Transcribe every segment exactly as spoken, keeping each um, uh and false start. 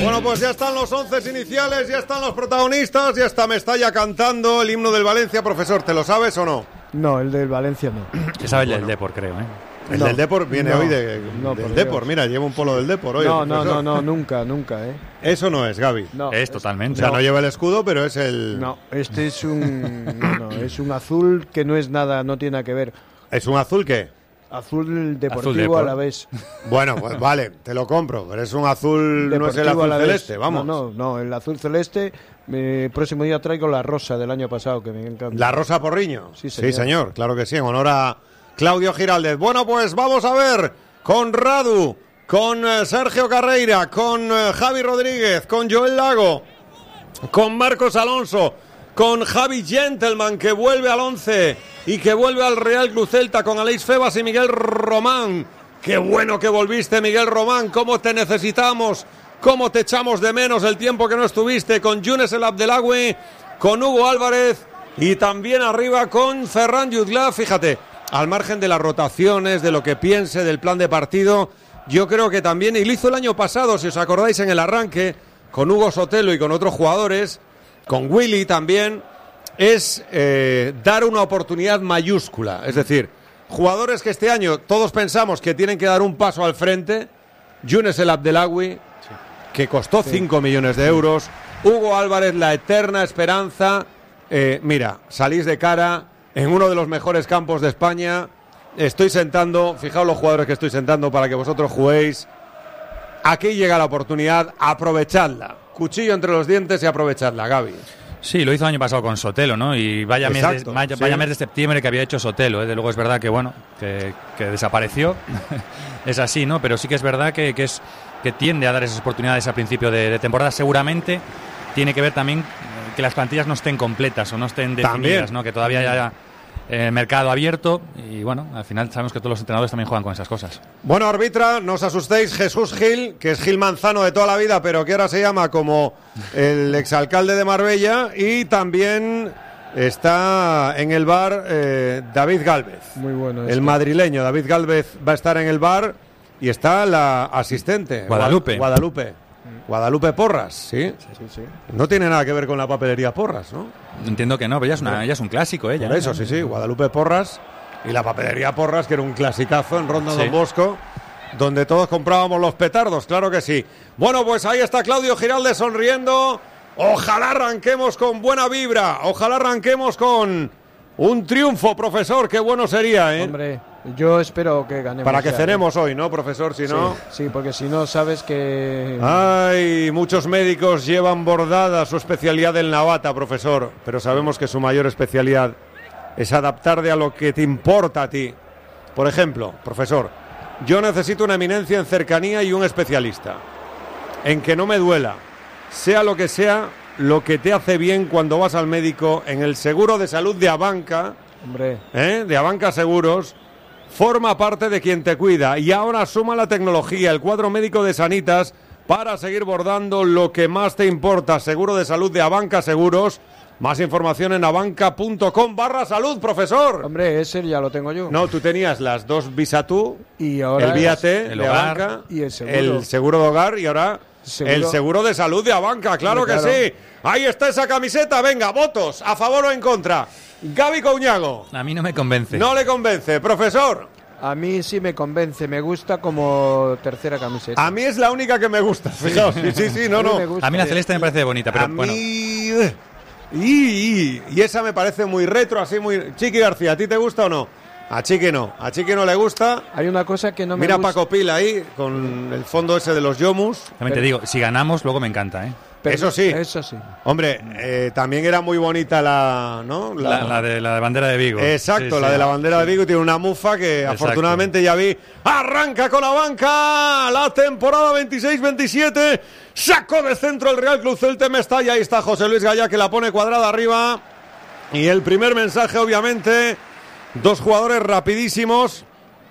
Bueno, pues ya están los once iniciales, ya están los protagonistas, ya está Mestalla cantando el himno del Valencia. Profesor, ¿te lo sabes o no? No, el del Valencia no. Se sabe el Bueno. del Depor, creo, ¿eh? El No, del Depor viene no, hoy de, no, del por Depor. Dios. Mira, lleva un polo del Depor hoy. No, el no, profesor. no, no, nunca, nunca, ¿eh? Eso no es, Gaby. No, Es totalmente. O sea, no lleva el escudo, pero es el... No, este es un, no, no, es un azul que no es nada, no tiene nada que ver. ¿Es un azul qué? Azul deportivo Azul Depor. a la vez. Bueno, pues vale, te lo compro, pero es un azul, no es el Deportivo a azul la vez. celeste, vamos. No, no, no, el azul celeste. El próximo día traigo la rosa del año pasado, que me encanta. La Rosa Porriño. Sí, señor. Sí, señor, claro que sí, en honor a Claudio Giraldez. Bueno, pues vamos a ver con Radu, con eh, Sergio Carreira, con eh, Javi Rodríguez, con Joel Lago, con Marcos Alonso, con Javi Gentleman, que vuelve al once y que vuelve al Real Club Celta, con Aleix Febas y Miguel Román. Qué bueno que volviste, Miguel Román, cómo te necesitamos, cómo te echamos de menos el tiempo que no estuviste, con Younes El Abdelagüe, con Hugo Álvarez y también arriba con Ferran Jutgla. Fíjate, al margen de las rotaciones, de lo que piense, del plan de partido, yo creo que también, y lo hizo el año pasado, si os acordáis, en el arranque, con Hugo Sotelo y con otros jugadores, con Willy también, es eh, dar una oportunidad mayúscula. Es decir, jugadores que este año todos pensamos que tienen que dar un paso al frente. Younes El Abdelagüe, que costó cinco millones de euros. Hugo Álvarez, la eterna esperanza. Eh, mira, salís de cara en uno de los mejores campos de España. Estoy sentando, fijaos los jugadores que estoy sentando para que vosotros juguéis. Aquí llega la oportunidad, aprovechadla. Cuchillo entre los dientes y aprovechadla, Gaby. Sí, lo hizo el año pasado con Sotelo, ¿no? Y vaya, Exacto, mes, de, vaya, sí. vaya mes de septiembre que había hecho Sotelo, ¿eh? Desde luego es verdad que, bueno, que, que desapareció. Es así, ¿no? Pero sí que es verdad que, que, es, que tiende a dar esas oportunidades a principio de, de temporada. Seguramente tiene que ver también que las plantillas no estén completas o no estén definidas, También. ¿no? Que todavía haya eh, mercado abierto y, bueno, al final sabemos que todos los entrenadores también juegan con esas cosas. Bueno, arbitra, no os asustéis, Jesús Gil, que es Gil Manzano de toda la vida, pero que ahora se llama como el exalcalde de Marbella, y también está en el bar eh, David Gálvez, Muy bueno. el este. madrileño. David Gálvez va a estar en el bar y está la asistente, Guadalupe. Gua- Guadalupe. Guadalupe Porras, ¿sí? Sí, sí. No tiene nada que ver con la papelería Porras, ¿no? Entiendo que no, pero ella es, una, ella es un clásico, ella. Por eso, sí, sí, Guadalupe Porras y la papelería Porras, que era un clasicazo en Ronda Sí. Don Bosco, donde todos comprábamos los petardos, claro que sí. Bueno, pues ahí está Claudio Giraldez sonriendo. Ojalá arranquemos con buena vibra, ojalá arranquemos con un triunfo, profesor, qué bueno sería, ¿eh? Hombre, yo espero que ganemos. Para que ya, cenemos hoy, ¿no, profesor? Si ¿eh? no... Sí, sí, porque si no sabes que... Ay, muchos médicos llevan bordada su especialidad del navata, profesor, pero sabemos que su mayor especialidad es adaptarte a lo que te importa a ti. Por ejemplo, profesor, yo necesito una eminencia en cercanía y un especialista en que no me duela, sea lo que sea, lo que te hace bien cuando vas al médico. En el seguro de salud de Abanca, Hombre, ¿eh? de Abanca Seguros, forma parte de quien te cuida, y ahora suma la tecnología, el cuadro médico de Sanitas, para seguir bordando lo que más te importa. Seguro de salud de Abanca Seguros. Más información en abanca.com barra salud, profesor. hombre, ese ya lo tengo yo. No, tú tenías las dos Visatú, Y ahora el Víate el de hogar Abanca, y el seguro. el seguro de hogar, y ahora Seguro- el seguro de salud de Abanca, claro Hombre, que claro. sí. Ahí está esa camiseta, venga, votos, a favor o en contra. Gaby Couñago, A mí no me convence. no le convence, profesor. A mí sí me convence, me gusta como tercera camiseta. A mí es la única que me gusta, fijaos, sí, sí, sí, no, A mí no. me gusta. A mí la celeste me parece bonita, pero a bueno. mí... Y, y, y esa me parece muy retro, así muy... Chiqui García, ¿a ti te gusta o no? A Chiqui no, a Chiqui no le gusta. Hay una cosa que no me Mira a gusta. Paco Pila ahí, con el fondo ese de los Yomus. También te digo, si ganamos, luego me encanta, ¿eh? Pero- Eso sí. Eso sí. Hombre, eh, también era muy bonita la... ¿no? La, la de la de bandera de Vigo. Exacto, Sí, la sí. de la bandera de Vigo, tiene una mufa que Exacto. afortunadamente ya vi. Arranca con la banca la temporada veintiséis veintisiete. Sacó de centro el Real Club Celta en Mestalla. Ahí está José Luis Gallá, que la pone cuadrada arriba. Y el primer mensaje, obviamente, dos jugadores rapidísimos.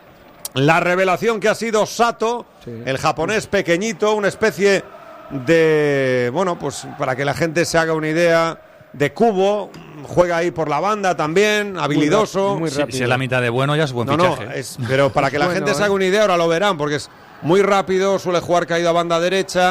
La revelación que ha sido Sato, Sí. el japonés pequeñito, una especie de, bueno, pues para que la gente se haga una idea, de cubo, juega ahí por la banda también, habilidoso. Muy Si, rápido. si es la mitad de bueno, ya es buen No, no, fichaje. es, pero para que la Bueno, gente se eh. haga una idea, ahora lo verán, porque es muy rápido, suele jugar caído a banda derecha,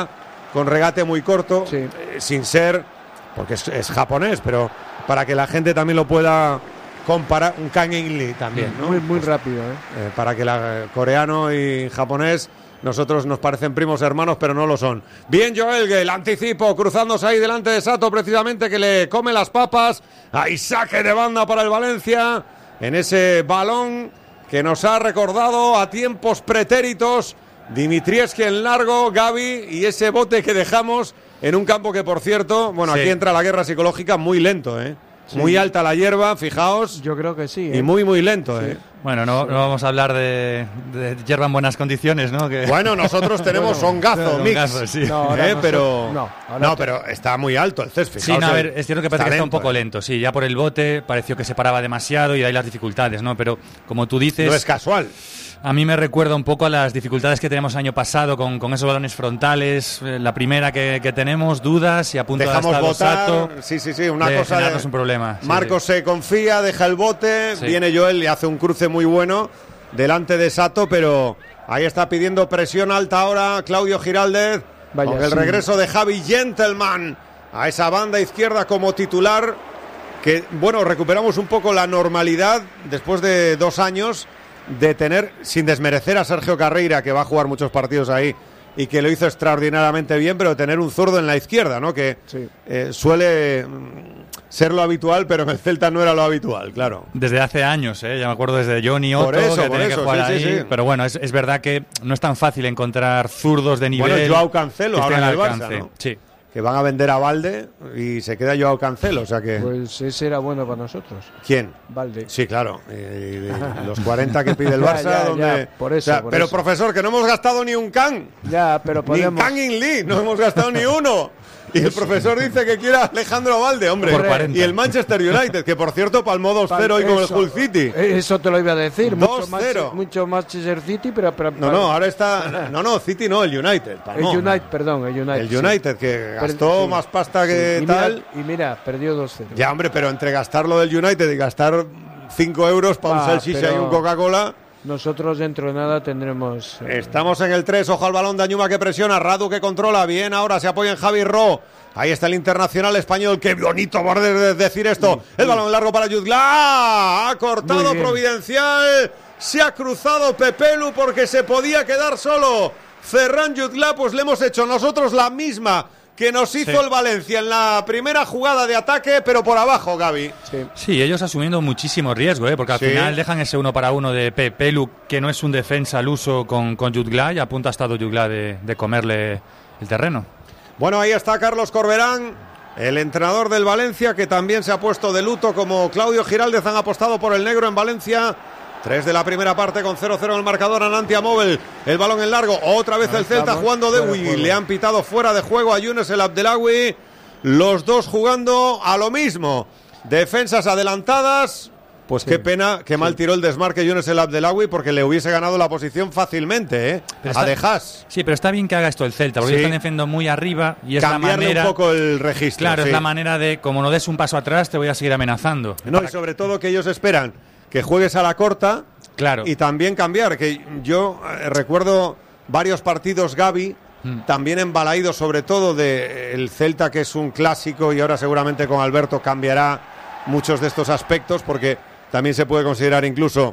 con regate muy corto, Sí. eh, sin ser, porque es, es japonés, pero para que la gente también lo pueda comparar, un Kang In Lee también, ¿no? Muy, muy rápido, ¿eh? Eh, para que la coreano y japonés, nosotros nos parecen primos hermanos, pero no lo son. Bien, Joel, el anticipo, cruzándose ahí delante de Sato, precisamente, que le come las papas. Ahí saque de banda para el Valencia, en ese balón que nos ha recordado a tiempos pretéritos. Dimitrievski en largo, Gavi, y ese bote que dejamos en un campo que, por cierto, bueno, Sí. aquí entra la guerra psicológica, muy lento, ¿eh? Sí. Muy alta la hierba, fijaos, Yo creo que sí, ¿eh? y muy, muy lento, ¿eh? Bueno, no, no vamos a hablar de, de hierba en buenas condiciones, ¿no? Que... Bueno, nosotros tenemos Bueno, hongazo, mix. hongazo, sí. No, ahora Eh, no pero sé- no, ahora no, te- pero está muy alto el césped. Sí, no, a ver, es cierto que parece que está un poco ¿eh? lento, sí, ya por el bote pareció que se paraba demasiado y de ahí las dificultades, ¿no? Pero como tú dices, No es casual. a mí me recuerda un poco a las dificultades que tenemos el año pasado con, con esos balones frontales, eh, la primera que, que tenemos, dudas y a punto Dejamos de estar votar. Sato, Sí, sí, sí, una de cosa. generarnos De... un problema. Sí, Marcos sí. se confía, deja el bote, Sí. viene Joel y hace un cruce muy bueno delante de Sato, pero ahí está pidiendo presión alta ahora Claudio Giraldez. Vaya, con el sí. regreso de Javi Gentleman a esa banda izquierda como titular. Que, bueno, recuperamos un poco la normalidad después de dos años de tener, sin desmerecer a Sergio Carreira, que va a jugar muchos partidos ahí y que lo hizo extraordinariamente bien, pero tener un zurdo en la izquierda, ¿no? Que Sí. eh, suele mm, ser lo habitual, pero en el Celta no era lo habitual, claro. Desde hace años, ¿eh? Ya me acuerdo desde Johnny Otto, Por eso, que por tenía eso, que jugar sí, sí, ahí. sí. Pero bueno, es, es verdad que no es tan fácil encontrar zurdos de nivel. Bueno, Joao Cancelo que ahora estén en al el Barça, alcance. ¿no? Sí. Que van a vender a Valde y se queda Joao Cancelo, o sea que... Pues ese era bueno para nosotros, ¿Quién? Valde. Sí, claro. Eh, de los cuarenta que pide el Ya, Barça, ya, donde... ya, por eso, o sea, por pero eso. profesor, que no hemos gastado ni un can. Ya, pero Ni podemos... Kang In Lee, no hemos gastado ni uno. Y el profesor dice que quiere a Alejandro Valde, hombre. Por cuarenta. Y el Manchester United, que por cierto palmó dos cero hoy con el Eso, Hull City. Eso te lo iba a decir. Mucho dos más, cero. mucho Manchester City, pero... pero No, no, ahora está... No, no, City no, el United. El palmó. United, perdón, el United. El sí. United, que gastó Per- sí. más pasta que Sí, y tal. Mira, y mira, perdió dos cero. Ya, hombre, pero entre gastarlo del United y gastar cinco euros para un Ah, salchicha pero- y un Coca-Cola... Nosotros dentro de nada tendremos... eh, Estamos en el tres, ojo al balón de Añuma que presiona, Radu que controla, bien, ahora se apoya en Javi Ro. Ahí está el internacional español, qué bonito poder decir esto. El balón largo para Yudla, ha cortado Muy bien. Providencial, se ha cruzado Pepelu porque se podía quedar solo. Ferran Yudla, pues le hemos hecho nosotros la misma que nos hizo Sí. el Valencia en la primera jugada de ataque, pero por abajo, Gaby. sí. Sí, ellos asumiendo muchísimo riesgo, ¿eh? Porque al Sí. final dejan ese uno para uno de Pepelu, que no es un defensa al uso con, con Jutgla, y a punto ha estado Jutgla de, de comerle el terreno. Bueno, ahí está Carlos Corberán, el entrenador del Valencia, que también se ha puesto de luto como Claudio Giraldez. Han apostado por el negro en Valencia. Tres de la primera parte con cero cero en el marcador. Anantia Móvil, el balón en largo. Otra vez el Celta estamos jugando de fuera de Uy, juego. le han pitado fuera de juego a Younes el Abdelawi. Los dos jugando a lo mismo. Defensas adelantadas. Pues Sí. qué pena, qué mal tiró el desmarque Younes el Abdelawi, porque le hubiese ganado la posición fácilmente, ¿eh? Pero A está- De Haas. Sí, pero está bien que haga esto el Celta, porque Sí. están defendiendo muy arriba y es la Cambiarle manera... un poco el registro. Claro, sí. es la manera de, como no des un paso atrás, te voy a seguir amenazando. No, y sobre todo que ellos esperan que juegues a la corta. Claro. Y también cambiar, que yo eh, recuerdo varios partidos, Gaby, Mm. también embalaídos sobre todo del Celta, que es un clásico, y ahora seguramente con Alberto cambiará muchos de estos aspectos, porque también se puede considerar incluso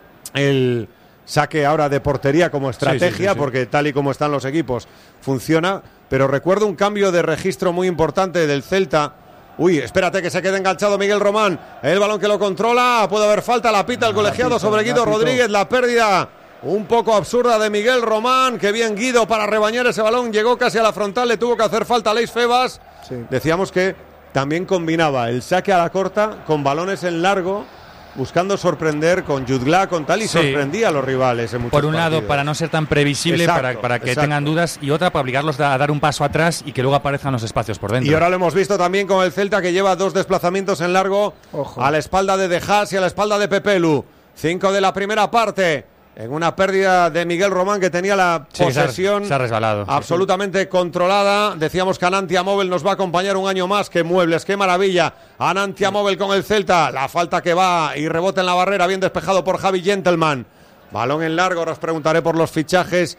el saque ahora de portería como estrategia, Sí, sí, sí, sí. porque tal y como están los equipos funciona, pero recuerdo un cambio de registro muy importante del Celta. Uy, espérate que se quede enganchado Miguel Román. El balón que lo controla. Puede haber falta. La pita el colegiado pita, sobre Guido la pitó. Rodríguez. La pérdida un poco absurda de Miguel Román. Qué bien Guido para rebañar ese balón. Llegó casi a la frontal. Le tuvo que hacer falta a Leis Febas. Sí. Decíamos que también combinaba el saque a la corta con balones en largo, buscando sorprender con Jutgla, con tal, y Sí. sorprendía a los rivales en muchos Por un lado, partidos. para no ser tan previsible, Exacto, para, para que exacto. tengan dudas, y otra, para obligarlos a dar un paso atrás y que luego aparezcan los espacios por dentro. Y ahora lo hemos visto también con el Celta, que lleva dos desplazamientos en largo. Ojo. A la espalda de De Haas y a la espalda de Pepelu. Cinco de la primera parte. En una pérdida de Miguel Román, que tenía la Sí, que se ha- posesión se ha resbalado. absolutamente controlada. Decíamos que Anantia Móvil nos va a acompañar un año más. ¡Qué muebles, qué maravilla! Anantia Móvil con el Celta. La falta que va y rebota en la barrera, bien despejado por Javi Gentleman. Balón en largo, ahora os preguntaré por los fichajes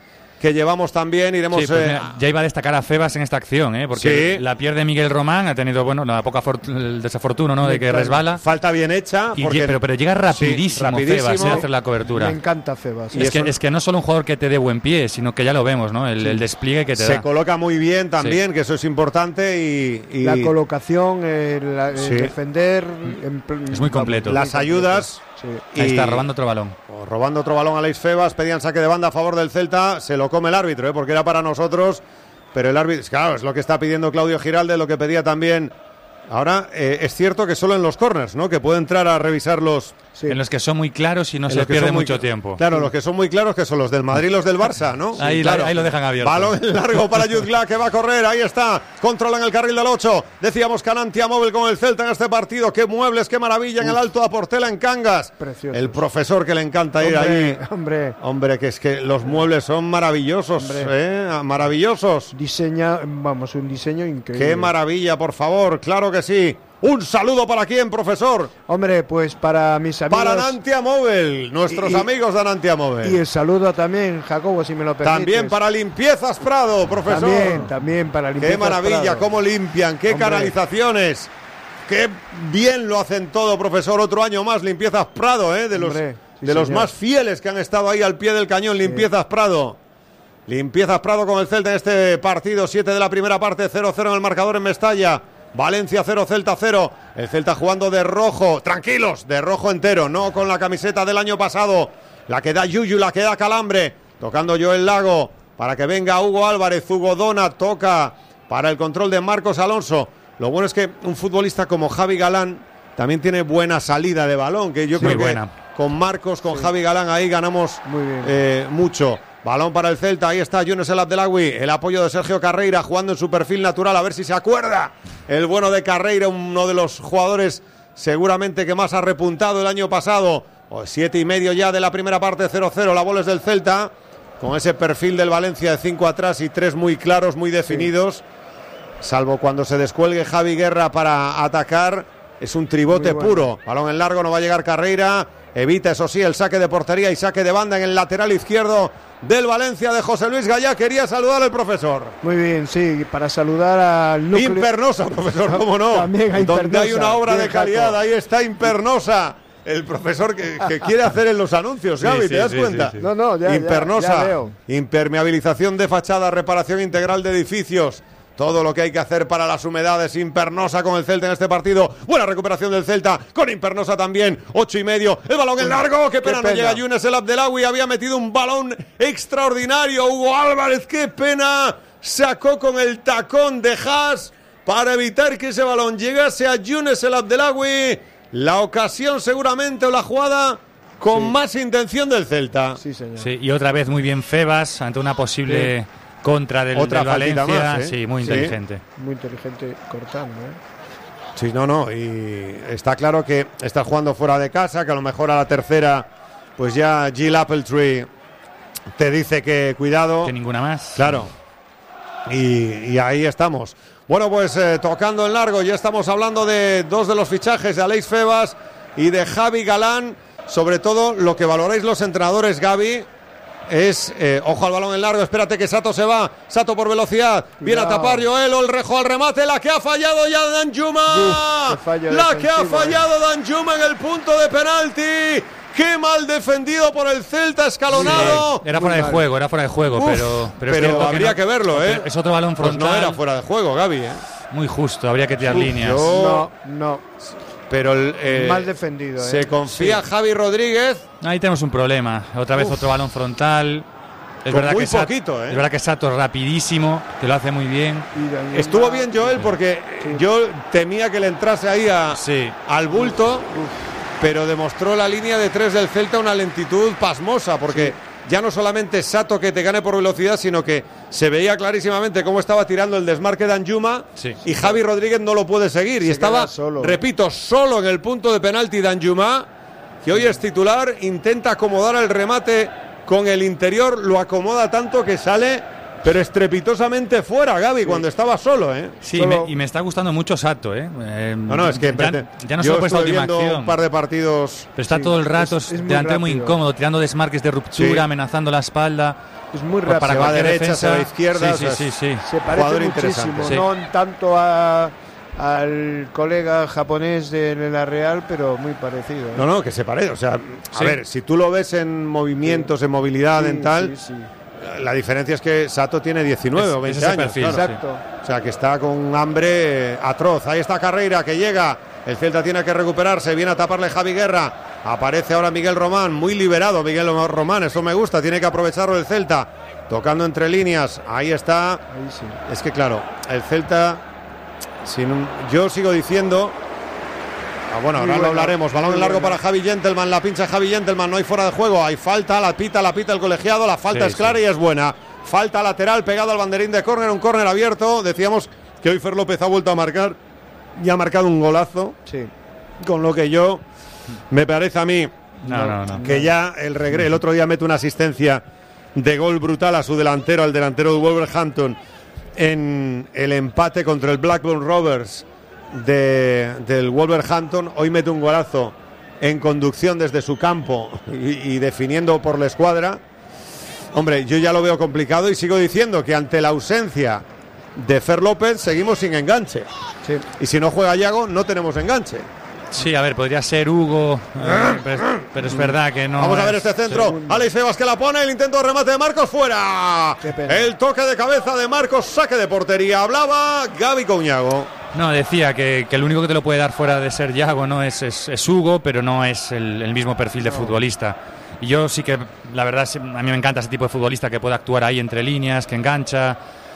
que llevamos también. Iremos. Sí, pues eh, mira, ya iba a destacar a Febas en esta acción, ¿eh? Porque sí. la pierde Miguel Román, ha tenido, bueno, la poca el desafortuno, ¿no? De que resbala. Falta bien hecha. Y, porque, pero, pero llega rapidísimo, sí, rapidísimo. Febas, ¿eh? A hacer la cobertura. Me encanta Febas. Es que, es que no es solo un jugador que te dé buen pie, sino que ya lo vemos, ¿no? El, sí. el despliegue que te Se da. coloca muy bien también, sí. que eso es importante. Y, y la colocación, el, el sí. defender. En, es muy completo. Las ayudas. Sí. Y ahí está, robando otro balón. Robando otro balón a Aleix Febas. Pedían saque de banda a favor del Celta. Se lo come el árbitro, ¿eh? Porque era para nosotros. Pero el árbitro, claro, es lo que está pidiendo Claudio Giralde, lo que pedía también. Ahora, eh, es cierto que solo en los corners, ¿no? Que puede entrar a revisarlos. Sí. En los que son muy claros y no en se pierde mucho muy, tiempo. Claro, los que son muy claros, que son los del Madrid y los del Barça, ¿no? Ahí, sí, claro. ahí lo dejan abierto. Balón largo para Jutgla, que va a correr, ahí está. Controlan el carril del ocho. Decíamos Canantia móvil con el Celta en este partido. Qué muebles, qué maravilla. Uf. En el Alto de Portela, en Cangas. Precioso. El profesor que le encanta ir hombre, ahí. Hombre, hombre, que es que los muebles son maravillosos, ¿eh? Maravillosos. Diseña, vamos, un diseño increíble. Qué maravilla, por favor, claro que sí. Un saludo para quién, profesor. Hombre, pues para mis amigos. Para Nantia Móvil, nuestros y, amigos de Nantia Móvil. Y el saludo también, Jacobo, si me lo permites. También para Limpiezas Prado, profesor. También, también para Limpiezas Prado. Qué maravilla, Prado. Cómo limpian, qué Hombre. canalizaciones. Qué bien lo hacen todo, profesor. Otro año más, Limpiezas Prado, ¿eh? De los, Hombre, sí, de los más fieles que han estado ahí al pie del cañón, Limpiezas sí. Prado. Limpiezas Prado con el Celta en este partido, siete de la primera parte, cero cero en el marcador en Mestalla. Valencia cero, Celta cero. El Celta jugando de rojo, tranquilos, de rojo entero, no con la camiseta del año pasado. La que da Yuyu, la que da Calambre. Tocando Joel Lago para que venga Hugo Álvarez. Hugo Dona toca para el control de Marcos Alonso. Lo bueno es que un futbolista como Javi Galán también tiene buena salida de balón, que yo sí, creo que buena. con Marcos, con sí. Javi Galán ahí ganamos eh, mucho. Balón para el Celta, ahí está Younes El Abdelawi, el apoyo de Sergio Carreira jugando en su perfil natural, a ver si se acuerda el bueno de Carreira, uno de los jugadores seguramente que más ha repuntado el año pasado. O siete y medio ya de la primera parte, cero cero, la bola es del Celta, con ese perfil del Valencia de cinco atrás y tres muy claros, muy definidos, sí. Salvo cuando se descuelgue Javi Guerra para atacar, es un tribote bueno. puro. Balón en largo, no va a llegar Carreira, evita eso sí el saque de portería y saque de banda en el lateral izquierdo del Valencia de José Luis Gallá. Quería saludar al profesor. Muy bien, sí, para saludar al núcleo. Impernosa, profesor, cómo no. También hay Donde hay una obra de calidad, Jaco. Ahí está Impernosa. El profesor que, que quiere hacer en los anuncios, sí, Gaby, sí, ¿te das sí, cuenta? Sí, sí. No, no, ya, Impernosa, ya, ya veo. Impermeabilización de fachada, reparación integral de edificios. Todo lo que hay que hacer para las humedades. Impernosa con el Celta en este partido. Buena recuperación del Celta con Impernosa también. Ocho y medio. El balón en largo. Qué pena, qué no pena. llega Younes El Abdelawi. Había metido un balón extraordinario. Hugo Álvarez, qué pena. Sacó con el tacón de Haas para evitar que ese balón llegase a Younes El Abdelawi. La ocasión seguramente o la jugada con sí. más intención del Celta. Sí, señor. Sí, y otra vez muy bien Febas ante una posible... Sí. Contra del, Otra del Valencia, más, ¿eh? sí, muy inteligente. Sí. Muy inteligente cortando, ¿eh? Sí, no, no, y está claro que está jugando fuera de casa, que a lo mejor a la tercera, pues ya Jill Appletree te dice que cuidado. Que ninguna más. Claro, y, y ahí estamos. Bueno, pues eh, tocando en largo, ya estamos hablando de dos de los fichajes, de Aleix Febas y de Javi Galán, sobre todo lo que valoráis los entrenadores, Gaby. Es, eh, ojo al balón en largo, espérate que Sato se va, Sato por velocidad, viene a tapar Joel, Olrejo al remate, la que ha fallado ya Danjuma, Uf, la que ha fallado eh. Danjuma en el punto de penalti, qué mal defendido por el Celta, escalonado. Sí, era fuera de juego, era fuera de juego, Uf, pero, pero, pero habría que, no, que verlo, ¿eh? Es otro balón frontal. Pues no era fuera de juego, Gaby, ¿eh? Muy justo, habría que tirar Uf, líneas. Yo... No, no. Pero el, eh, mal defendido, ¿eh? Se confía sí. Javi Rodríguez. Ahí tenemos un problema. Otra vez Uf. otro balón frontal. Es verdad, muy que Sato, poquito, ¿eh? es verdad que Sato es rapidísimo, que lo hace muy bien. Estuvo bien Joel porque sí. yo temía que le entrase ahí a, sí. al bulto, Uf. pero demostró la línea de tres del Celta una lentitud pasmosa, porque sí. ya no solamente Sato que te gane por velocidad, sino que se veía clarísimamente cómo estaba tirando el desmarque de Danjuma sí. y Javi Rodríguez no lo puede seguir. Se y estaba, solo. repito, solo en el punto de penalti Danjuma, que hoy es titular, intenta acomodar el remate con el interior, lo acomoda tanto que sale pero estrepitosamente fuera, Gaby, sí. cuando estaba solo, ¿eh? Sí, solo... me, y me está gustando mucho Sato, ¿eh? eh no, no, es que ya, ya no solo por esta última acción. un par de partidos. Pero está sí, todo el rato, es, es delantero muy, muy incómodo, tirando desmarques de ruptura, sí. amenazando la espalda. Es muy rápido. Para se va a derecha, defensa. se va a izquierda. Sí, sí, sí, sí. Se parece muchísimo, sí. no tanto a... al colega japonés de la Real, pero muy parecido, ¿eh? No, no, que se parece. O sea, a sí. ver, si tú lo ves en movimientos, sí. en movilidad, sí, en tal, sí, sí. la diferencia es que Sato tiene diecinueve es, o veinte años. Perfil, claro. Exacto. O sea, que está con un hambre atroz. Ahí está Carreira, que llega. El Celta tiene que recuperarse. Viene a taparle Javi Guerra. Aparece ahora Miguel Román. Muy liberado Miguel Román. Eso me gusta. Tiene que aprovecharlo el Celta. Tocando entre líneas. Ahí está. Ahí sí. Es que, claro, el Celta... Sin un, yo sigo diciendo ah, bueno, ahora bueno, lo hablaremos. Balón largo bueno. para Javi Gentleman, la pincha Javi Gentleman, no hay fuera de juego, hay falta, la pita, la pita el colegiado, la falta sí, es clara sí. y es buena. Falta lateral pegado al banderín de córner, un córner abierto. Decíamos que hoy Fer López ha vuelto a marcar y ha marcado un golazo. Sí. Con lo que yo me parece a mí no, no, no, que no. ya el regreso, el otro día mete una asistencia de gol brutal a su delantero, al delantero de Wolverhampton, en el empate contra el Blackburn Rovers de, del Wolverhampton. Hoy mete un golazo en conducción desde su campo y, y definiendo por la escuadra. Hombre, yo ya lo veo complicado y sigo diciendo que ante la ausencia de Fer López seguimos sin enganche. Sí. Y si no juega Yago, no tenemos enganche. Sí, a ver, podría ser Hugo, eh, pero, pero es verdad que no. Vamos a ver es, este centro. Segundo. Alex Febas que la pone, el intento de remate de Marcos fuera. El toque de cabeza de Marcos, saque de portería. Hablaba Gaby Couñago. No, decía que, que el único que te lo puede dar fuera de ser Yago no es, es, es Hugo, pero no es el, el mismo perfil de no. futbolista. Y yo sí que, la verdad, a mí me encanta ese tipo de futbolista que puede actuar ahí entre líneas, que engancha.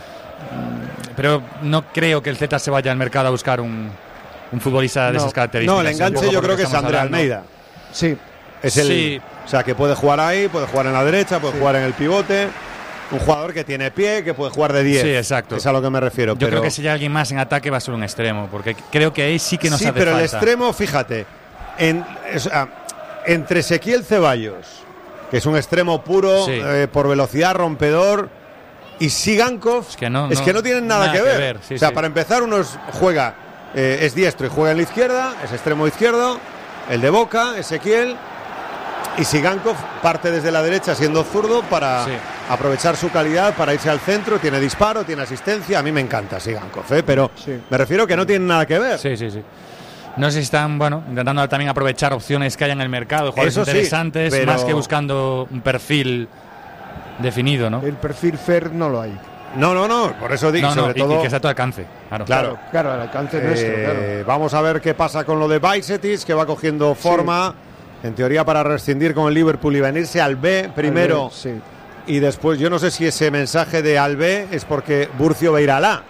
Pero no creo que el Celta se vaya al mercado a buscar un, un futbolista de no. esas características. No, el enganche yo creo que es André Almeida. Sí. Es el, sí. O sea, que puede jugar ahí, puede jugar en la derecha, puede sí. jugar en el pivote. Un jugador que tiene pie, que puede jugar de diez. Sí, exacto. Es a lo que me refiero. Yo pero... creo que si hay alguien más en ataque va a ser un extremo, porque creo que ahí sí que nos sí, hace pero falta. El extremo, fíjate, en, o sea, entre Ezequiel Ceballos, que es un extremo puro, sí. eh, por velocidad, rompedor, y Sigankov, es que no, es no, que no tienen nada, nada que ver. Que ver. Sí, o sea, sí. para empezar, uno es, juega, eh, es diestro y juega en la izquierda, es extremo izquierdo, el de Boca, Ezequiel. Y Sigankov parte desde la derecha siendo zurdo para sí. aprovechar su calidad, para irse al centro, tiene disparo, tiene asistencia. A mí me encanta Sigankov, ¿eh? Pero sí. me refiero que no tiene nada que ver. Sí, sí, sí. No sé si están, bueno, intentando también aprovechar opciones que hay en el mercado, jugadores Eso interesantes, sí, pero... más que buscando un perfil definido, ¿no? El perfil Fer no lo hay. No, no, no, por eso digo, no, no, sobre y, todo... y que sea a tu alcance. Claro, claro, claro al alcance eh, nuestro, claro. Vamos a ver qué pasa con lo de Bajcetic, que va cogiendo forma... Sí. En teoría para rescindir con el Liverpool y venirse al B primero. B, sí. Y después, yo no sé si ese mensaje de al B es porque Burcio va a ir al A.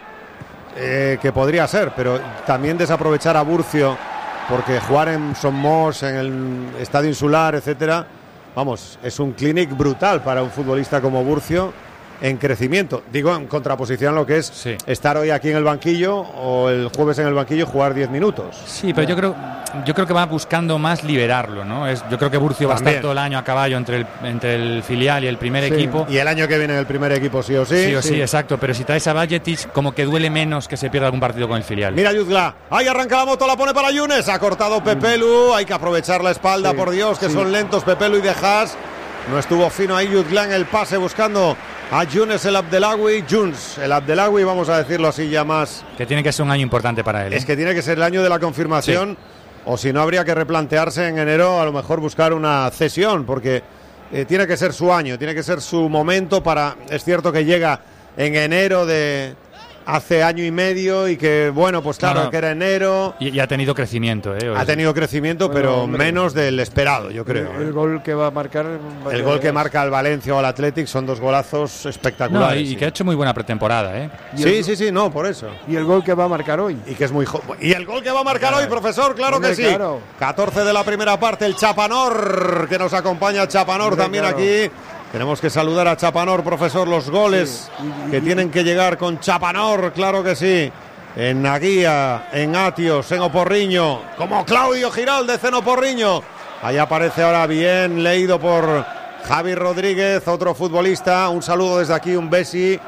Eh, que podría ser, pero también desaprovechar a Burcio porque jugar en Somos, en el Estadio Insular, etcétera. Vamos, es un clinic brutal para un futbolista como Burcio en crecimiento. Digo, en contraposición a lo que es sí. estar hoy aquí en el banquillo o el jueves en el banquillo y jugar diez minutos. Sí, pero yo creo yo creo que va buscando más liberarlo, ¿no? Es, yo creo que Burcio va a estar todo el año a caballo entre el, entre el filial y el primer sí. equipo. Y el año que viene en el primer equipo sí o sí. Sí o sí, sí, exacto. Pero si traes a Bajcetic, como que duele menos que se pierda algún partido con el filial. Mira Yuzgla, ahí arranca la moto, la pone para Yunes, ha cortado Pepelu, hay que aprovechar la espalda, sí. por Dios, que sí. son lentos Pepelu y De Haas. No estuvo fino ahí Yuzgla en el pase buscando a Yunes el Abdelawi, Junes el Abdelawi, vamos a decirlo así ya más. Que tiene que ser un año importante para él. ¿eh? Es que tiene que ser el año de la confirmación, sí. o si no habría que replantearse en enero a lo mejor buscar una cesión, porque eh, tiene que ser su año, tiene que ser su momento para... Es cierto que llega en enero de... hace año y medio y que, bueno, pues claro, no, no. que era enero. Y, y ha tenido crecimiento, ¿eh? Ha tenido crecimiento, bueno, pero hombre, menos del esperado, yo creo. El, el gol que va a marcar... El gol que marca el Valencia o el Athletic son dos golazos espectaculares. No, y, sí. y que ha hecho muy buena pretemporada, ¿eh? Sí, sí, sí, no, por eso. Y el gol que va a marcar hoy. Y que es muy joven. Y el gol que va a marcar claro. hoy, profesor, claro hombre, que sí. Claro. catorce de la primera parte, el Chapanor, que nos acompaña Chapanor hombre, también claro. aquí. Tenemos que saludar a Chapanor, profesor, los goles sí, y, y, que y, tienen que llegar con Chapanor, claro que sí. En Naguía, en Atios, en Oporriño, como Claudio Giraldez en Oporriño. Ahí aparece ahora bien leído por Javi Rodríguez, otro futbolista. Un saludo desde aquí, un besi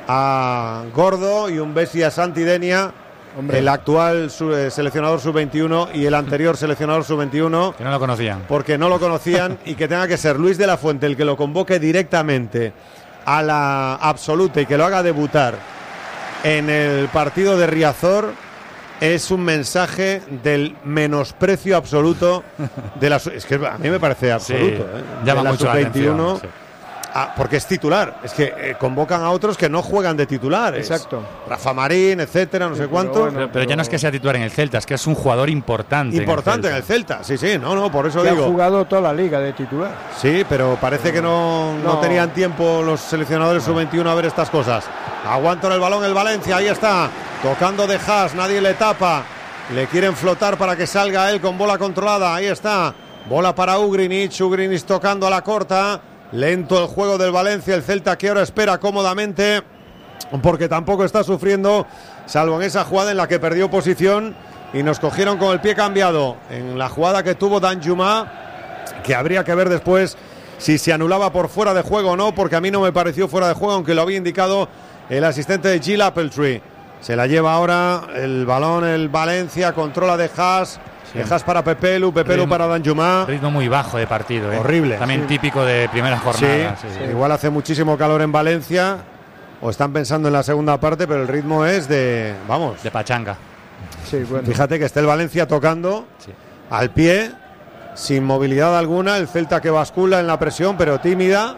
a Gordo y un besi a Santidenia, hombre, el actual su, eh, seleccionador sub veintiuno y el anterior seleccionador sub veintiuno. Que no lo conocían. Porque no lo conocían y que tenga que ser Luis de la Fuente el que lo convoque directamente a la absoluta y que lo haga debutar en el partido de Riazor es un mensaje del menosprecio absoluto de la... Es que a mí me parece absoluto. Sí, ¿eh? llama de la mucho la atención, sí. Ah, porque es titular, es que eh, convocan a otros que no juegan de titulares. Exacto. Rafa Marín, etcétera, no sí, sé cuánto. Bueno, pero, pero ya no es que sea titular en el Celta, es que es un jugador importante. Importante en el Celta, en el Celta. sí, sí, no, no, por eso que digo. Ha jugado toda la liga de titular. Sí, pero parece que no, no. no tenían tiempo los seleccionadores sub veintiuno a ver estas cosas. Aguantan el balón el Valencia, ahí está, tocando de Haas, nadie le tapa. Le quieren flotar para que salga él con bola controlada, ahí está. Bola para Ugrinic, Ugrinic tocando a la corta. Lento el juego del Valencia, el Celta que ahora espera cómodamente porque tampoco está sufriendo, salvo en esa jugada en la que perdió posición y nos cogieron con el pie cambiado en la jugada que tuvo Danjuma, que habría que ver después si se anulaba por fuera de juego o no, porque a mí no me pareció fuera de juego, aunque lo había indicado el asistente de Gil Appletree. Se la lleva ahora el balón el Valencia, controla de Haas. Sí. Dejas para Pepelu, Pepelu ritmo, para Danjuma. Ritmo muy bajo de partido, ¿eh? Horrible. También sí. típico de primera jornada. Sí, sí, sí. Igual hace muchísimo calor en Valencia, o están pensando en la segunda parte, pero el ritmo es de, vamos, de pachanga. Sí, bueno. Fíjate que está el Valencia tocando sí. al pie, sin movilidad alguna, el Celta que bascula en la presión, pero tímida,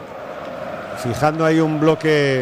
fijando ahí un bloque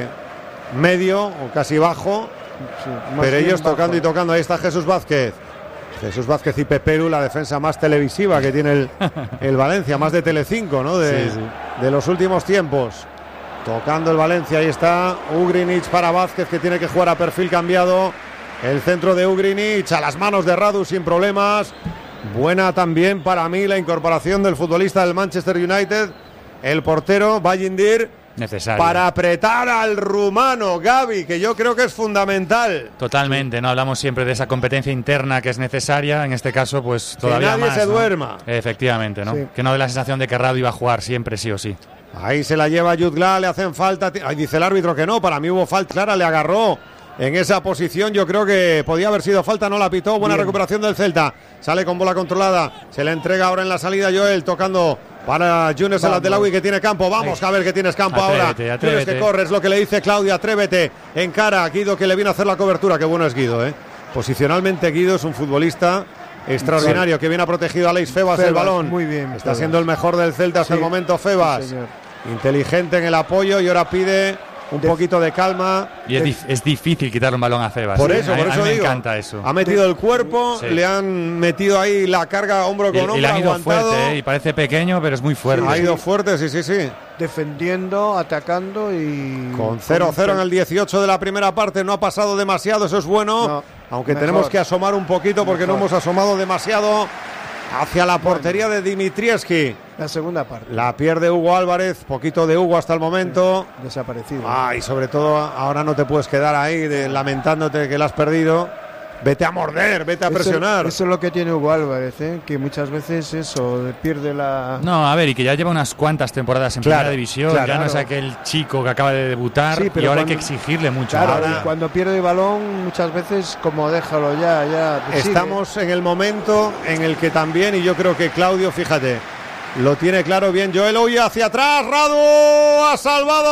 medio o casi bajo, sí, pero ellos bajo. tocando y tocando. Ahí está Jesús Vázquez. Jesús Vázquez y Pepelu, la defensa más televisiva que tiene el, el Valencia, más de Telecinco, ¿no? De, sí, sí. de los últimos tiempos. Tocando el Valencia, ahí está Ugrinic para Vázquez, que tiene que jugar a perfil cambiado. El centro de Ugrinic a las manos de Radu sin problemas. Buena también para mí la incorporación del futbolista del Manchester United, el portero Bayindir. Necesario. Para apretar al rumano, Gavi, que yo creo que es fundamental. Totalmente, ¿no? Hablamos siempre de esa competencia interna que es necesaria, en este caso, pues todavía que nadie más. se ¿no? duerma. Efectivamente, ¿no? Sí. Que no dé la sensación de que Radu iba a jugar siempre, sí o sí. Ahí se la lleva Jutgla, le hacen falta. Ahí dice el árbitro que no, para mí hubo falta clara, le agarró en esa posición. Yo creo que podía haber sido falta, no la pitó. Buena Bien. recuperación del Celta. Sale con bola controlada, se le entrega ahora en la salida Joel, tocando para Younes el Adelawi, que tiene campo. Vamos a ver que tienes campo atrévete, ahora. Atrévete. Tienes que corres, lo que le dice Claudia. Atrévete, encara a Guido, que le viene a hacer la cobertura. Qué bueno es Guido, ¿eh? Posicionalmente Guido es un futbolista extraordinario, sí. que viene a protegido a Aleix Febas, Febas el balón. Muy bien. Está Febas. siendo el mejor del Celta hasta sí. el momento Febas. Sí, inteligente en el apoyo y ahora pide un de... poquito de calma. Y es, dif es difícil quitar un balón a Febas. Por eso, a, por eso a mí digo, me encanta eso. Ha metido el cuerpo, sí. le han metido ahí la carga hombro con y, hombro, y le han ido aguantado. fuerte, ¿eh? Y parece pequeño, pero es muy fuerte. Sí, ha ido fuerte, sí, sí, sí. Defendiendo, atacando y... Con cero cero en el dieciocho de la primera parte, no ha pasado demasiado, eso es bueno. No, aunque mejor. tenemos que asomar un poquito porque mejor. no hemos asomado demasiado hacia la portería bueno. de Dimitrievski. La segunda parte. La pierde Hugo Álvarez, poquito de Hugo hasta el momento. Sí, desaparecido. Ah, y sobre todo ahora no te puedes quedar ahí de, lamentándote que la has perdido. Vete a morder, vete a eso, presionar. Eso es lo que tiene Hugo Álvarez, ¿eh? Que muchas veces eso, pierde la... No, a ver, y que ya lleva unas cuantas temporadas en claro, primera división, claro, ya no claro. es aquel chico que acaba de debutar, sí, y ahora cuando, hay que exigirle mucho. Claro, ahora... cuando pierde el balón, muchas veces como déjalo ya, ya... Pues estamos sigue. en el momento en el que también, y yo creo que Claudio, fíjate, lo tiene claro bien Joel, huye hacia atrás, Radu, ha salvado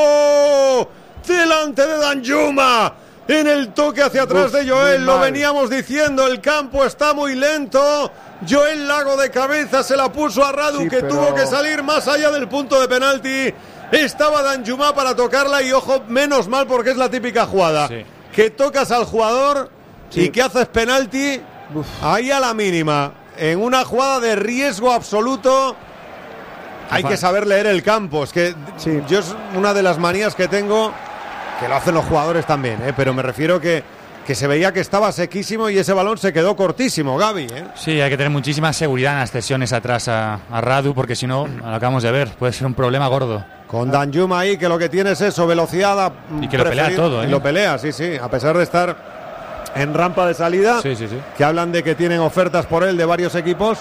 Radu, delante de Danjuma. En el toque hacia atrás Uf, de Joel, lo veníamos diciendo, el campo está muy lento. Joel Lago de cabeza se la puso a Radu, sí, que pero... tuvo que salir más allá del punto de penalti. Estaba Danjuma para tocarla y ojo, menos mal porque es la típica jugada. Sí. Que tocas al jugador sí. y que haces penalti Uf. ahí a la mínima. En una jugada de riesgo absoluto. Hay que saber leer el campo. Es que sí. yo es una de las manías que tengo... Que lo hacen los jugadores también, ¿eh? Pero me refiero que, que se veía que estaba sequísimo y ese balón se quedó cortísimo, Gaby, ¿eh? Sí, hay que tener muchísima seguridad en las cesiones atrás a, a Radu, porque si no, lo acabamos de ver, puede ser un problema gordo. Con Danjuma ahí, que lo que tiene es eso, velocidad. Y que lo pelea todo, ¿eh? Y lo pelea, sí, sí, a pesar de estar en rampa de salida, sí, sí, sí. que hablan de que tienen ofertas por él de varios equipos.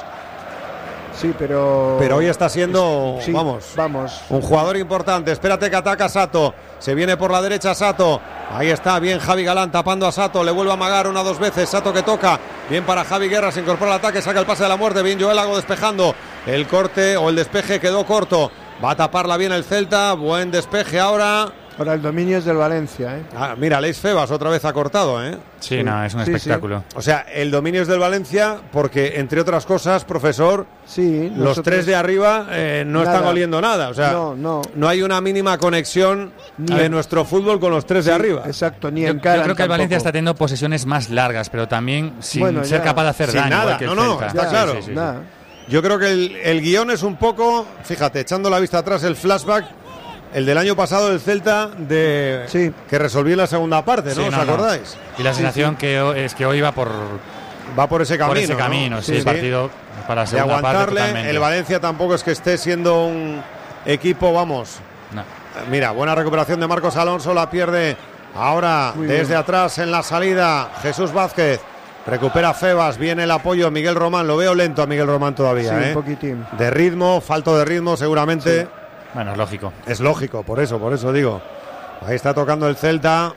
Sí, pero... Pero hoy está siendo, sí, vamos, vamos, un jugador importante. Espérate que ataca Sato. Se viene por la derecha Sato. Ahí está, bien Javi Galán tapando a Sato. Le vuelve a amagar una o dos veces. Sato que toca. Bien para Javi Guerra. Se incorpora al ataque. Saca el pase de la muerte. Bien Joel Lago despejando. El corte o el despeje quedó corto. Va a taparla bien el Celta. Buen despeje ahora. Ahora el dominio es del Valencia, ¿eh? Ah, mira, Leis Febas otra vez ha cortado, ¿eh? Sí, sí. no, es un sí, espectáculo. Sí. O sea, el dominio es del Valencia porque, entre otras cosas, profesor, sí, nosotros... los tres de arriba eh, no nada. están oliendo nada. O sea, no, no. no hay una mínima conexión ni de en... nuestro fútbol con los tres sí, de arriba. Exacto, ni yo, en cara. Yo creo que tampoco. el Valencia está teniendo posesiones más largas, pero también sin bueno, ser ya. capaz de hacer sin daño. nada, que no, el no, Celta. está ya, claro. Sí, sí, sí, sí. Yo creo que el, el guión es un poco, fíjate, echando la vista atrás, el flashback. El del año pasado del Celta de sí. que resolvió en la segunda parte, ¿no? Sí, ¿Os no, acordáis? No. Y la sensación sí, sí. que es que hoy va por va por ese camino, por ese camino, ¿no? sí, sí, el partido para la segunda de aguantarle, parte totalmente. El Valencia tampoco es que esté siendo un equipo, vamos. No. Mira, buena recuperación de Marcos Alonso, la pierde ahora Muy desde bien. atrás en la salida Jesús Vázquez. Recupera Febas, viene el apoyo Miguel Román, lo veo lento a Miguel Román todavía, sí, ¿eh? un poquitín. De ritmo, falto de ritmo seguramente. Sí. Bueno, es lógico. Es lógico, por eso, por eso digo. Ahí está tocando el Celta.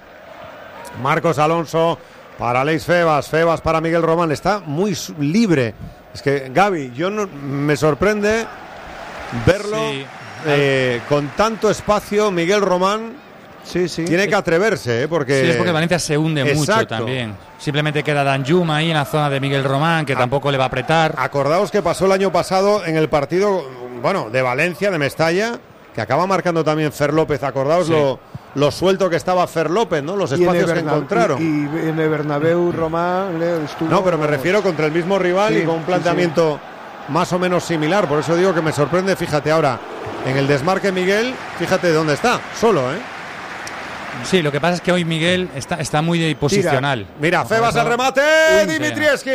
Marcos Alonso para Leis Febas. Febas para Miguel Román. Está muy libre. Es que, Gaby, yo no, me sorprende verlo sí. eh, con tanto espacio. Miguel Román sí, sí. tiene que atreverse, ¿eh? Porque... Sí, es porque Valencia se hunde Exacto. mucho también. Simplemente queda Danjuma ahí en la zona de Miguel Román, que ah, tampoco le va a apretar. Acordaos que pasó el año pasado en el partido, bueno, de Valencia, de Mestalla, que acaba marcando también Fer López. Acordaos sí. lo, lo suelto que estaba Fer López, ¿no? Los espacios que encontraron. Y, y en el Bernabéu Román estuvo... No, pero me refiero contra el mismo rival sí, y con un planteamiento sí, sí. más o menos similar. Por eso digo que me sorprende, fíjate ahora, en el desmarque Miguel, fíjate dónde está, solo, ¿eh? Sí, lo que pasa es que hoy Miguel está, está muy posicional. Tira. Mira, Febas al remate. Uy, Dimitrievski.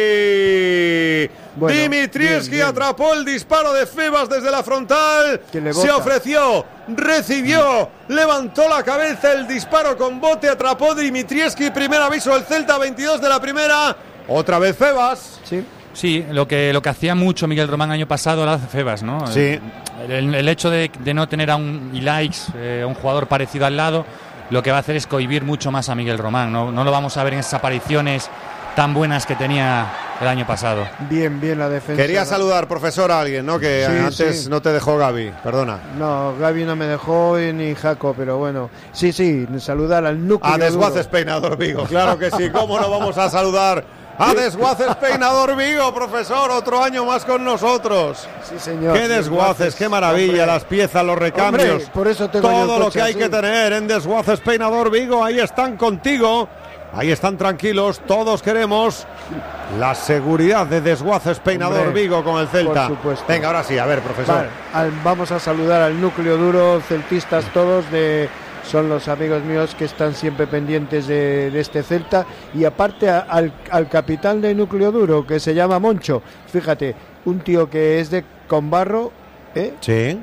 Bueno, Dimitrievski atrapó el disparo de Febas desde la frontal. Se ofreció, recibió, levantó la cabeza. El disparo con bote atrapó Dimitrievski. Primer aviso del Celta, veintidós de la primera. Otra vez Febas. Sí. Sí, lo que, lo que hacía mucho Miguel Román año pasado lo hace Febas, ¿no? Sí. El, el, el hecho de, de no tener a un Ilaix, eh, un jugador parecido al lado, lo que va a hacer es cohibir mucho más a Miguel Román. No, no lo vamos a ver en esas apariciones tan buenas que tenía el año pasado. Bien, bien la defensa. Quería saludar, profesor, a alguien, ¿no? Que sí, antes sí. no te dejó Gaby, perdona. No, Gaby no me dejó ni Jaco, pero bueno. Sí, sí, saludar al núcleo. A Desguaces Peinador Vigo, claro que sí. ¿Cómo no vamos a saludar a Desguaces Peinador Vigo, profesor? Otro año más con nosotros. Sí, señor. Qué desguaces, qué maravilla, hombre. Las piezas, los recambios. Hombre, por eso tengo todo lo que hay así. que tener en Desguaces Peinador Vigo. Ahí están contigo. Ahí están tranquilos, todos queremos la seguridad de Desguaces Peinador Hombre, Vigo con el Celta. Por supuesto. Venga, ahora sí, a ver, profesor. Vale, al, vamos a saludar al núcleo duro, celtistas todos, de, son los amigos míos que están siempre pendientes de, de este Celta. Y aparte a, al, al capitán del núcleo duro, que se llama Moncho. Fíjate, un tío que es de Conbarro, ¿eh? Sí.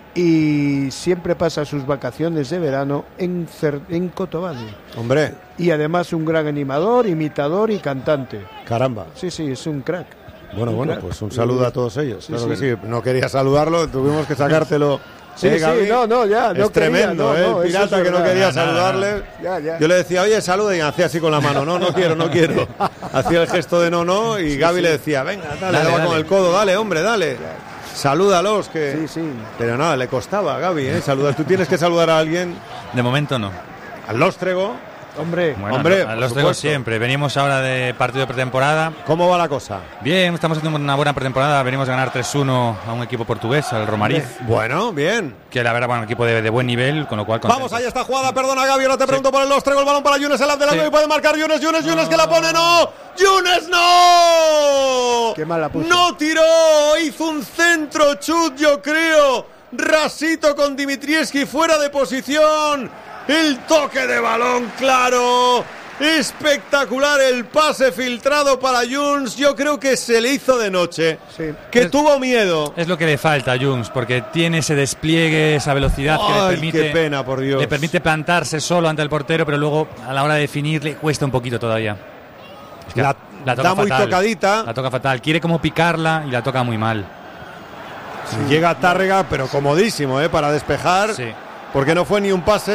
Y siempre pasa sus vacaciones de verano en, Cer en Cotobade. Hombre. Y además un gran animador, imitador y cantante. Caramba. Sí, sí, es un crack. Bueno, un bueno, crack. pues un saludo a todos ellos. Sí, claro sí. que sí. No quería saludarlo, tuvimos que sacártelo. Sí, eh, sí, Gaby. no, no, ya. No es tremendo, quería, ¿eh? no, no, el pirata es que no quería nada, saludarle. nada. Ya, ya. Yo le decía, oye, saluda, y hacía así con la mano. No, no quiero, no quiero. Hacía el gesto de no, no, y sí, Gaby sí. le decía, venga, dale, Dale, dale dale. con el codo, dale, hombre, dale. Salúdalos, que... Sí, sí. Pero nada, le costaba a Gaby, ¿eh? Saludar. Tú tienes que saludar a alguien. De momento no. Al Lóstrego. Hombre, Bueno, Hombre, a por los traigo supuesto. siempre. Venimos ahora de partido de pretemporada. ¿Cómo va la cosa? Bien, estamos haciendo una buena pretemporada. Venimos a ganar tres uno a un equipo portugués, al Romariz. Bueno, bien. Que la verdad, bueno, un equipo de, de buen nivel, con lo cual... Vamos, contentos. ahí está jugada, perdona Gaby, ahora te pregunto por el Lóstrego, el balón para Yunes, el delante Sí. y puede marcar Yunes, Yunes, Yunes que la pone, no, Yunes no, Qué mala puso. no tiró, hizo un centro chut, yo creo, rasito con Dimitrievski fuera de posición, el toque de balón claro, espectacular el pase filtrado para Yunes, yo creo que se le hizo de noche, Sí. que Es- tuvo miedo. Es lo que le falta a Junts, porque tiene ese despliegue, esa velocidad que le Ay, permite, qué pena, por Dios. le permite plantarse solo ante el portero, pero luego a la hora de definir le cuesta un poquito todavía. Es que La- da muy tocadita. La toca fatal. Quiere como picarla y la toca muy mal. Llega Tárrega, pero comodísimo, ¿eh? Para despejar. Sí. Porque no fue ni un pase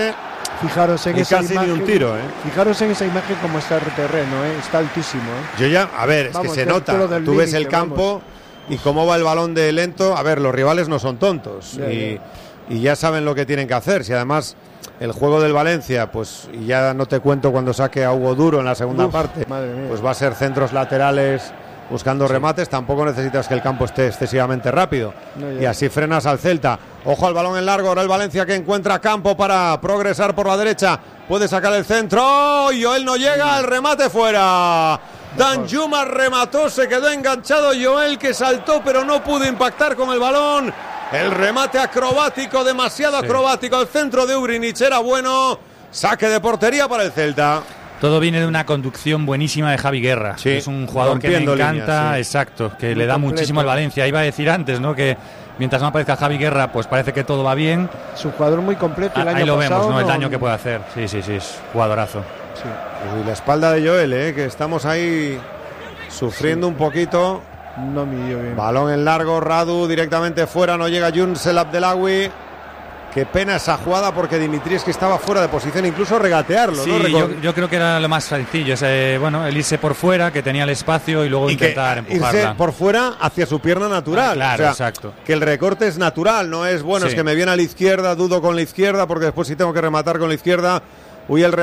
Fijaros en y esa casi imagen. ni un tiro, ¿eh? Fijaros en esa imagen como está el terreno, ¿eh? Está altísimo, ¿eh? Yo ya, a ver, es Vamos, que se dentro nota. del Tú ves límite, el campo y cómo va el balón de lento. A ver, los rivales no son tontos Ya, y, ya. y ya saben lo que tienen que hacer. Si además el juego del Valencia, pues y ya no te cuento cuando saque a Hugo Duro en la segunda Uf, parte, madre mía. pues va a ser centros laterales buscando remates. Tampoco necesitas que el campo esté excesivamente rápido. No, ya. Y así frenas al Celta. Ojo al balón en largo, ahora el Valencia que encuentra campo para progresar por la derecha. Puede sacar el centro. Y Joel no llega, el remate fuera. Danjuma remató, se quedó enganchado Joel, que saltó pero no pudo impactar con el balón. El remate acrobático, demasiado Sí. acrobático. El centro de Ugrinic era bueno. Saque de portería para el Celta. Todo viene de una conducción buenísima de Javi Guerra. Sí, Es un jugador que me rompiendo encanta, líneas, sí. exacto, que Muy le da completo. muchísimo al Valencia. Iba a decir antes, ¿no? Que mientras no aparezca Javi Guerra, pues parece que todo va bien. Es un jugador muy completo. El Ah, año Ahí lo pasado vemos, ¿no? El no- daño que puede hacer. Sí, sí, sí, es jugadorazo. Sí. Y la espalda de Joel, eh, que estamos ahí sufriendo un poquito. No midió bien. Balón en largo, Radu directamente fuera, no llega Younes El Abdelawi. Qué pena esa jugada porque Dimitris, que estaba fuera de posición, incluso regatearlo, Sí, ¿no? yo, Recor- yo creo que era lo más sencillo, ese, bueno, el irse por fuera, que tenía el espacio y luego y que intentar irse empujarla. por fuera hacia su pierna natural. Ah, claro, O sea, exacto. Que el recorte es natural, no es bueno, Sí. es que me viene a la izquierda, dudo con la izquierda, porque después si tengo que rematar con la izquierda. Uy, el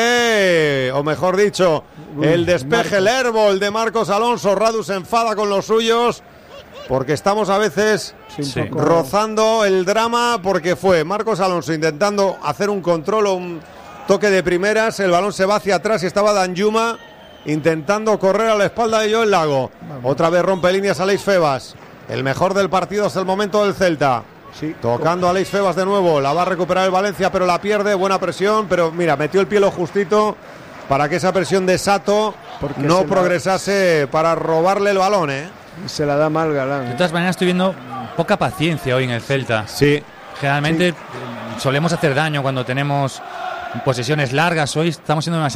remate, o mejor dicho, Uy, el despeje, el Marcos. airball de Marcos Alonso. Radu se enfada con los suyos, porque estamos a veces Sí, un Sí. poco- rozando el drama, porque fue Marcos Alonso intentando hacer un control o un toque de primeras, el balón se va hacia atrás y estaba Danjuma intentando correr a la espalda de Joel Lago. Otra vez rompe líneas Aleix Febas, el mejor del partido hasta el momento del Celta. Sí. Tocando a Aleix Febas de nuevo, la va a recuperar el Valencia, pero la pierde, buena presión, pero mira, metió el pie lo justito para que esa presión de Sato Porque no se la- progresase para robarle el balón, ¿eh? Se la da mal De Galán. todas maneras, estoy viendo poca paciencia hoy en el Celta. Sí. Generalmente eh, solemos hacer daño cuando tenemos posesiones largas. Hoy estamos siendo demasiado